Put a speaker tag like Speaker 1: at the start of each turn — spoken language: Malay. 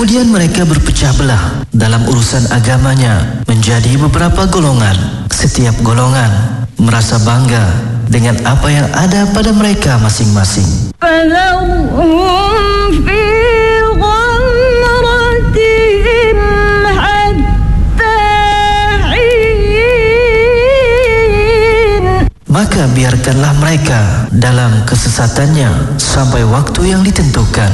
Speaker 1: Kemudian mereka berpecah belah dalam urusan agamanya menjadi beberapa golongan. Setiap golongan merasa bangga dengan apa yang ada pada mereka masing-masing. Maka biarkanlah mereka dalam kesesatannya sampai waktu yang ditentukan.